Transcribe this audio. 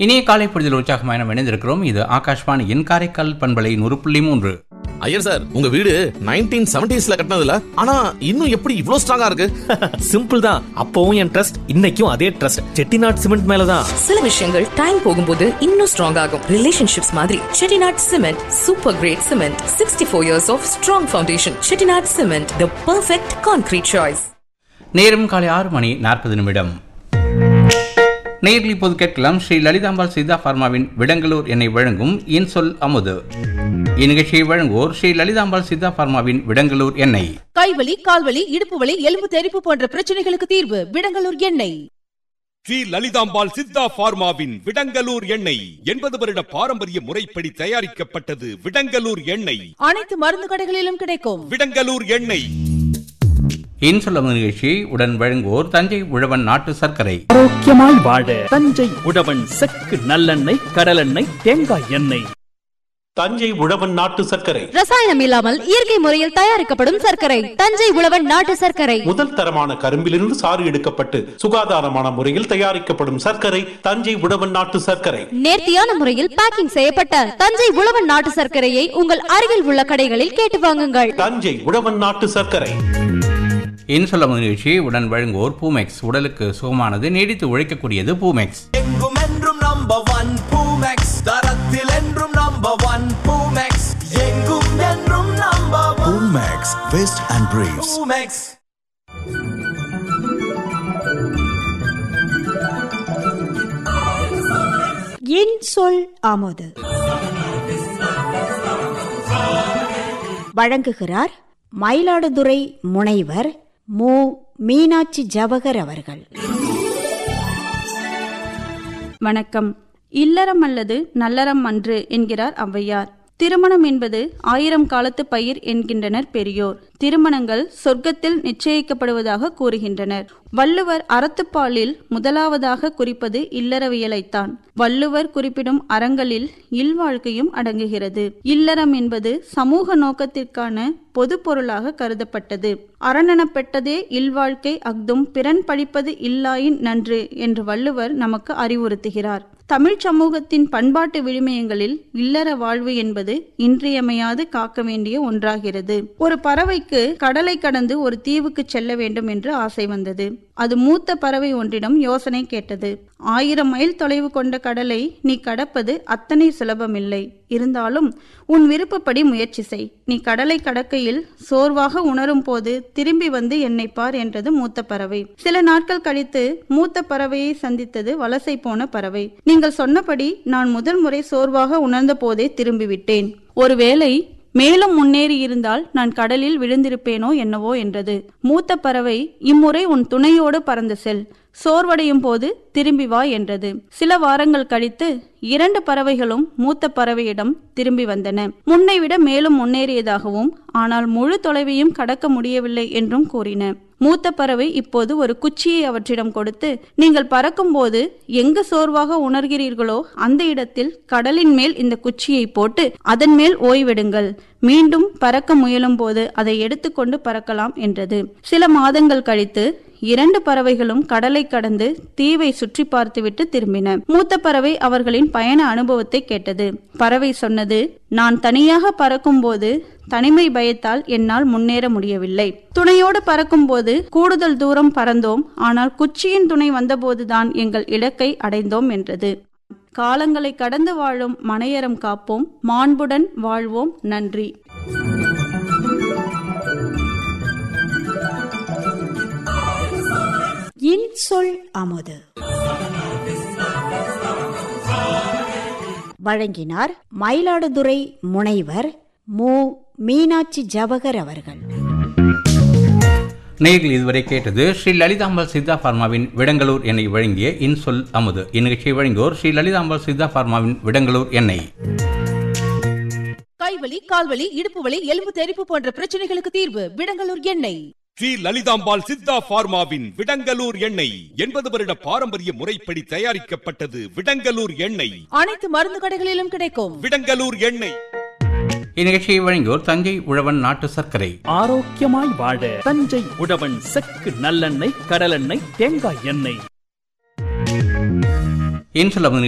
இனிய காலை பொழுதில் உற்சாகமான இணைந்திருக்கிறோம். இது ஆகாஷ்வாணியின் காரைக்கால் பண்பலை 100.3. ஐயர் சார், உங்க வீடு 1970s கட்டினதுல ஆனா இன்னும் எப்படி இவ்ளோ ஸ்ட்ராங்கா இருக்கு? சிம்பிள் தான். அப்பவும் என் ட்ரஸ்ட், இன்னைக்கும் அதே ட்ரஸ்ட். செட்டிநாட் சிமெண்ட் மேலதான். சில விஷயங்கள் டைம் போகும்போது இன்னும் ஸ்ட்ராங் ஆகும். ரிலேஷன்ஷிப்ஸ் மாதிரி Chettinad cement super great cement. 64 years of strong foundation. Chettinad cement, the perfect concrete choice. நேரம் காலை 6:40. நேரில் இப்போது கேட்கலாம் ஸ்ரீ லலிதாம்பாள் சித்தா பார்மாவின் விடங்கலூர் எண்ணெய் வழங்கும் இன்சொல் அமுது. இந்நிகழ்ச்சியை வழங்குவோர் ஸ்ரீ லலிதாம்பாள் சித்தா பார்மாவின் விடங்கலூர் எண்ணெய். கைவலி, கால்வலி, இடுப்பு வலி, எலும்பு தெறிப்பு போன்ற பிரச்சனைகளுக்கு தீர்வு விடங்கலூர் எண்ணெய். ஸ்ரீ லலிதாம்பாள் சித்தா பார்மாவின் விடங்கலூர் எண்ணெய் 80 வருட பாரம்பரிய முறைப்படி தயாரிக்கப்பட்டது. விடங்கலூர் எண்ணெய் அனைத்து மருந்து கடைகளிலும் கிடைக்கும். விடங்கலூர் எண்ணெய். இன்சொல் அமுது நிகழ்ச்சியை உடன் வழங்குவோர் தஞ்சை உழவன் நாட்டு சர்க்கரை. ஆரோக்கியமாய் வாழ தஞ்சை உழவன் செக்கு நல்லெண்ணெய், கடலெண்ணெய், தேங்காய் எண்ணெய். தஞ்சை உழவன் நாட்டு சர்க்கரை ரசாயனம் இல்லாமல் இயற்கை முறையில் தயாரிக்கப்படும் சர்க்கரை. தஞ்சை உழவன் நாட்டு சர்க்கரை. முதல் தரமான கரும்பிலிருந்து சாறு எடுக்கப்பட்டு சுகாதாரமான முறையில் தயாரிக்கப்படும் சர்க்கரை தஞ்சை உழவன் நாட்டு சர்க்கரை. நேர்த்தியான முறையில் பேக்கிங் செய்யப்பட்ட தஞ்சை உழவன் நாட்டு சர்க்கரையை உங்கள் அருகில் உள்ள கடைகளில் கேட்டு வாங்குங்கள். தஞ்சை உழவன் நாட்டு சர்க்கரை. இன்சொல் அமுது நிகழ்ச்சியை உடன் வழங்குவோர் பூமெக்ஸ். உடலுக்கு சுகமானது, நீடித்து உழைக்கக்கூடியது பூமெக்ஸ். எங்கும் என்றும் நம்பர் 1 பூமெக்ஸ். தரத்தில் என்றும் நம்பர் 1 பூமெக்ஸ். எங்கும் என்றும் number 1 Boomex west and briefs. Boomex. இன்சொல் அமுது வழங்குகிறார் மயிலாடுதுறை முனைவர் மு. மீனாட்சி ஜவஹர் அவர்கள். வணக்கம். இல்லறம் அல்லது நல்லறம் அன்று என்கிறார் ஔவையார். திருமணம் என்பது 1000 காலத்து பயிர் என்கின்றனர் பெரியோர். திருமணங்கள் சொர்க்கத்தில் நிச்சயிக்கப்படுவதாக கூறுகின்றனர். வள்ளுவர் அறத்துப்பாலில் முதலாவதாக குறிப்பது இல்லறவியலைத்தான். வள்ளுவர் குறிப்பிடும் அறங்களில் இல்வாழ்க்கையும் அடங்குகிறது. இல்லறம் என்பது சமூக நோக்கத்திற்கான பொது பொருளாக கருதப்பட்டது. அரணெனப்பெட்டதே இல்வாழ்க்கை அஃதும் பிறன் படிப்பது இல்லாயின் நன்று என்று வள்ளுவர் நமக்கு அறிவுறுத்துகிறார். தமிழ் சமூகத்தின் பண்பாட்டு விழுமியங்களில் இல்லற வாழ்வு என்பது இன்றியமையாது காக்க வேண்டிய ஒன்றாகிறது. ஒரு பறவைக்கு கடலை கடந்து ஒரு தீவுக்கு செல்ல வேண்டும் என்று ஆசை வந்தது. அது மூத்த பறவை ஒன்றிடம் யோசனை கேட்டது. 1000 மைல் தொலைவு கொண்ட கடலை நீ கடப்பது அத்தனை சுலபமில்லை. இருந்தாலும் உன் விருப்பப்படி முயற்சி செய். நீ கடலை கடக்கையில் சோர்வாக உணரும் போது திரும்பி வந்து என்னை பார் என்றது மூத்த பறவை. சில நாட்கள் கழித்து மூத்த பறவையை சந்தித்தது வலசை போன பறவை. நீங்கள் சொன்னபடி நான் முதல் முறை சோர்வாக உணர்ந்த போதே திரும்பிவிட்டேன். ஒருவேளை மேலும் முன்னேறி இருந்தால் நான் கடலில் விழுந்திருப்பேனோ என்னவோ என்றது. மூத்த பறவை இம்முறை உன் துணையோடு பறந்து செல், சோர்வடையும் போது திரும்பி வா என்றது. சில வாரங்கள் கழித்து 2 பறவைகளும் மூத்த பறவையிடம் திரும்பி வந்தன. முன்னை விட மேலும் முன்னேறியதாகவும் ஆனால் முழு தொலைவையும் கடக்க முடியவில்லை என்றும் கூறின. மூத்த பறவை இப்போது ஒரு குச்சியை அவற்றிடம் கொடுத்து, நீங்கள் பறக்கும் போது எங்கு சோர்வாக உணர்கிறீர்களோ அந்த இடத்தில் கடலின் மேல் இந்த குச்சியை போட்டு அதன் மேல் ஓய்வெடுங்கள். மீண்டும் பறக்க முயலும் போது அதை எடுத்துக்கொண்டு பறக்கலாம் என்றது. சில மாதங்கள் கழித்து 2 பறவைகளும் கடலை கடந்து தீவை சுற்றி பார்த்துவிட்டு திரும்பின. மூத்த பறவை அவர்களின் பயண அனுபவத்தை கேட்டது. பறவை சொன்னது, நான் தனியாக பறக்கும் போது தனிமை பயத்தால் என்னால் முன்னேற முடியவில்லை. துணையோடு பறக்கும் போது கூடுதல் தூரம் பறந்தோம். ஆனால் குச்சியின் துணை வந்தபோதுதான் எங்கள் இலக்கை அடைந்தோம் என்றது. காலங்களை கடந்து வாழும் மனையறம் காப்போம், மாண்புடன் வாழ்வோம். நன்றி. இன்சொல் அமுது வழங்கினார் மயிலாடுதுறை முனைவர் மு. மீனாட்சி ஜவஹர் அவர்கள். நேரில் இதுவரை கேட்டது ஸ்ரீ லலிதாம்பாள் சித்தா பார்மாவின் விடங்கலூர் எண்ணெய் வழங்கிய இன்சொல் அமுது. இந்நிகழ்ச்சியை வழங்குவோர் ஸ்ரீ லலிதாம்பாள் சித்தா பார்மாவின் விடங்கலூர் எண்ணெய். கைவலி, கால்வலி, இடுப்பு வலி, எலும்பு தெறிப்பு போன்ற பிரச்சனைகளுக்கு தீர்வு விடங்கலூர் எண்ணெய். ஸ்ரீ லலிதாம்பாள் சித்தா பார்மாவின் விடங்கலூர் எண்ணெய் 80 வருட பாரம்பரிய முறைப்படி தயாரிக்கப்பட்டது. விடங்கலூர் எண்ணெய் அனைத்து மருந்து கடைகளிலும் கிடைக்கும். விடங்கலூர் எண்ணெய். இந்நிகழ்ச்சியை வழங்குவோர் தஞ்சை உழவன் நாட்டு சர்க்கரை. ஆரோக்கியமாய் வாழ தஞ்சை உழவன் செக்கு நல்லெண்ணெய், கடலெண்ணெய், தேங்காய் எண்ணெய். இன்சொல் அமுது